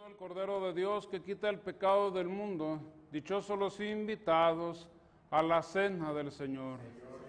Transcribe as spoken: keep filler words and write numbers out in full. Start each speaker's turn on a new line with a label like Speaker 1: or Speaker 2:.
Speaker 1: El Cordero de Dios que quita el pecado del mundo, dichosos los invitados a la cena del Señor.